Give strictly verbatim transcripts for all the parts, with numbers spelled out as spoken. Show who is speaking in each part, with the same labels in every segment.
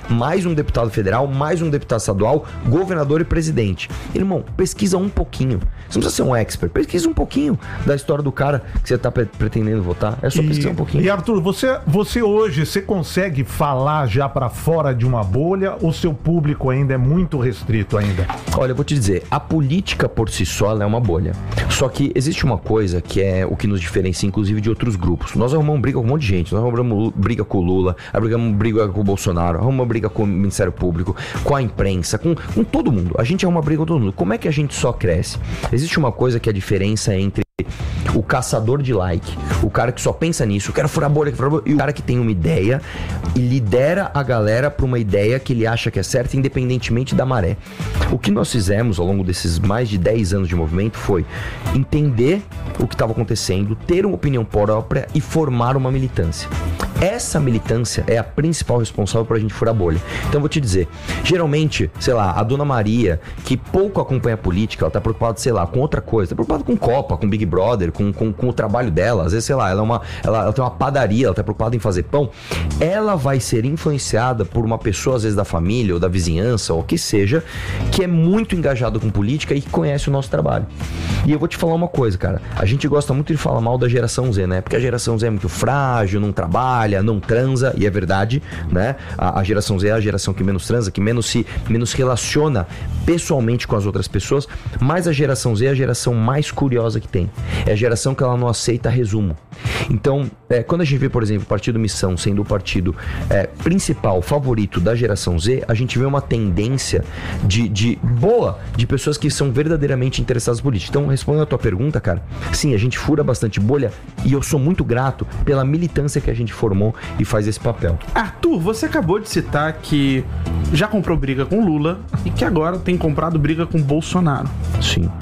Speaker 1: mais um deputado federal, mais um deputado estadual, governador e presidente. Irmão, pesquisa um pouquinho. Você não precisa ser um expert, pesquisa um pouquinho da história do cara que você tá pre- pretendendo votar. É só
Speaker 2: e,
Speaker 1: pesquisar um pouquinho.
Speaker 2: E Arthur, você, você hoje, você consegue falar já pra fora de uma bolha ou seu público ainda é muito restrito ainda?
Speaker 1: Olha, eu vou te dizer, a política por si só ela é uma bolha. Só que existe uma coisa que é o que nos diferencia, inclusive, de outros grupos. Nós arrumamos briga com um monte de gente. Nós arrumamos briga com o Lula, arrumamos briga com o Bolsonaro, arrumamos briga com o Ministério Público, com a imprensa, com, com todo mundo. A gente arruma briga com todo mundo. Como é que a gente só cresce? Existe uma coisa que é a diferença entre o caçador de like, o cara que só pensa nisso, eu quero furar bolha, furar bolha, e o cara que tem uma ideia e lidera a galera para uma ideia que ele acha que é certa, independentemente da maré. O que nós fizemos ao longo desses mais de dez anos de movimento foi entender o que estava acontecendo, ter uma opinião própria e formar uma militância. Essa militância é a principal responsável pra gente furar a bolha. Então eu vou te dizer, geralmente, sei lá, a Dona Maria, que pouco acompanha a política, ela tá preocupada, sei lá, com outra coisa, tá preocupada com Copa, com Big Brother, com, com, com o trabalho dela, às vezes, sei lá, ela, é uma, ela, ela tem uma padaria, ela tá preocupada em fazer pão, ela vai ser influenciada por uma pessoa, às vezes da família ou da vizinhança, ou o que seja, que é muito engajado com política e que conhece o nosso trabalho. E eu vou te falar uma coisa, cara, a gente gosta muito de falar mal da geração Z, né? Porque a geração Z é muito frágil, não trabalha, não transa, e é verdade, né? A, a geração Z é a geração que menos transa, que menos se menos relaciona pessoalmente com as outras pessoas, mas a geração Z é a geração mais curiosa que tem. É a geração que ela não aceita resumo. Então, é, quando a gente vê, por exemplo, o Partido Missão sendo o partido é, principal, favorito da geração Z, a gente vê uma tendência de, de boa, de pessoas que são verdadeiramente interessadas em política. Então, respondendo a tua pergunta, cara, sim, a gente fura bastante bolha e eu sou muito grato pela militância que a gente formou e faz esse papel.
Speaker 3: Arthur, você acabou de citar que já comprou briga com Lula e que agora tem comprado briga com Bolsonaro.
Speaker 1: Sim.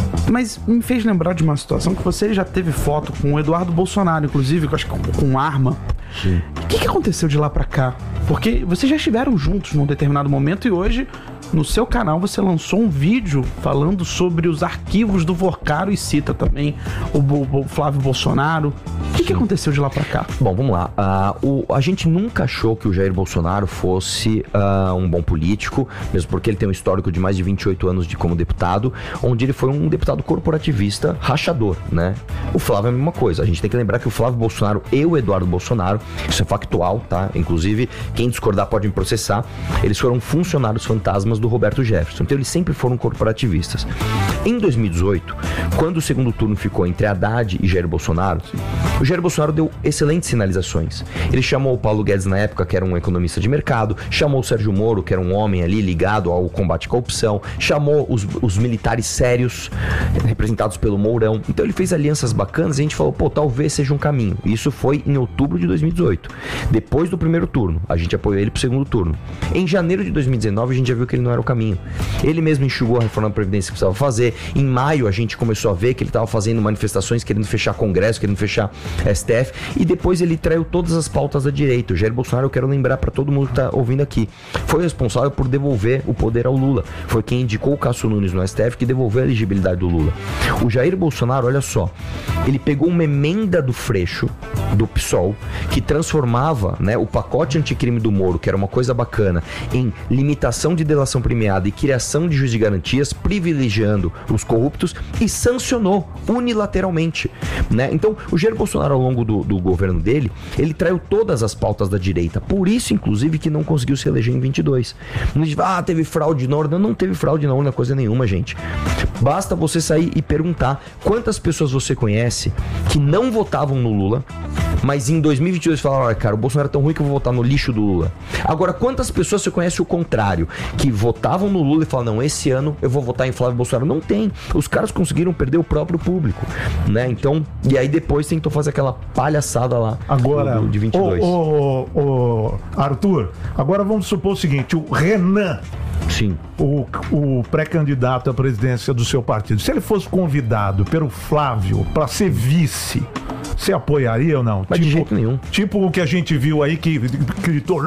Speaker 3: Mas me fez lembrar de uma situação que você já teve foto com o Eduardo Bolsonaro, inclusive, eu acho que com, com arma.
Speaker 1: Sim.
Speaker 3: O que, que aconteceu de lá pra cá? Porque vocês já estiveram juntos num determinado momento e hoje, no seu canal, você lançou um vídeo falando sobre os arquivos do Vorcaro e cita também o, Bo- o Flávio Bolsonaro. O que, que aconteceu de lá pra cá?
Speaker 1: Bom, vamos lá. Uh, o, a gente nunca achou que o Jair Bolsonaro fosse uh, um bom político, mesmo porque ele tem um histórico de mais de vinte e oito anos de como deputado, onde ele foi um deputado corporativista rachador, né? O Flávio é a mesma coisa. A gente tem que lembrar que o Flávio Bolsonaro e o Eduardo Bolsonaro, isso é factual, tá? Inclusive, quem discordar pode me processar, eles foram funcionários fantasmas do Roberto Jefferson. Então eles sempre foram corporativistas. Em dois mil e dezoito, quando o segundo turno ficou entre Haddad e Jair Bolsonaro, o Jair Bolsonaro deu excelentes sinalizações. Ele chamou o Paulo Guedes na época, que era um economista de mercado, chamou o Sérgio Moro, que era um homem ali ligado ao combate à corrupção, chamou os, os militares sérios, representados pelo Mourão. Então ele fez alianças bacanas e a gente falou, pô, talvez seja um caminho. Isso foi em outubro de dois mil e dezoito. Depois do primeiro turno, a gente apoiou ele pro segundo turno. Em janeiro de dois mil e dezenove, a gente já viu que ele não era o caminho. Ele mesmo enxugou a reforma da Previdência que precisava fazer. Em maio, a gente começou a ver que ele estava fazendo manifestações, querendo fechar Congresso, querendo fechar S T F, e depois ele traiu todas as pautas da direita. O Jair Bolsonaro, eu quero lembrar para todo mundo que tá ouvindo aqui, foi responsável por devolver o poder ao Lula. Foi quem indicou o Cássio Nunes no S T F, que devolveu a elegibilidade do Lula. O Jair Bolsonaro, olha só, ele pegou uma emenda do Freixo, do PSOL, que transformava, né, o pacote anticrime do Moro, que era uma coisa bacana, em limitação de delação premiada e criação de juiz de garantias, privilegiando os corruptos, e sancionou unilateralmente, né? Então, o Jair Bolsonaro, ao longo do, do governo dele, ele traiu todas as pautas da direita, por isso, inclusive, que não conseguiu se eleger em vinte e dois. Não diz, ah, teve fraude na urna. Não, não teve fraude na urna, coisa nenhuma, gente. Basta você sair e perguntar quantas pessoas você conhece que não votavam no Lula, mas em dois mil e vinte e dois falaram, olha, cara, o Bolsonaro é tão ruim que eu vou votar no lixo do Lula. Agora, quantas pessoas você conhece o contrário, que votavam no Lula e falam, não, esse ano eu vou votar em Flávio Bolsonaro? Não tem. Os caras conseguiram perder o próprio público, né? Então, e aí depois tentou fazer aquela palhaçada lá
Speaker 2: agora,
Speaker 1: do, de vinte e dois.
Speaker 2: Ô, ô, ô, Arthur, agora vamos supor o seguinte, o Renan,
Speaker 1: sim,
Speaker 2: o, o pré-candidato à presidência do seu partido, se ele fosse convidado pelo Flávio para ser vice, você apoiaria ou não?
Speaker 1: Mas
Speaker 2: tipo,
Speaker 1: de jeito nenhum.
Speaker 2: Tipo o que a gente viu aí que gritou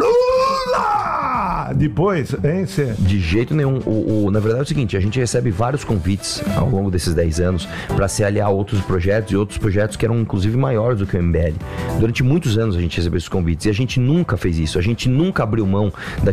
Speaker 2: Lula! Depois, hein, cê...
Speaker 1: De jeito nenhum. O, o, na verdade é o seguinte, a gente recebe vários convites ao longo desses dez anos para se aliar a outros projetos e outros projetos que eram inclusive maiores do que o M B L. Durante muitos anos a gente recebeu esses convites e a gente nunca fez isso. A gente nunca abriu mão da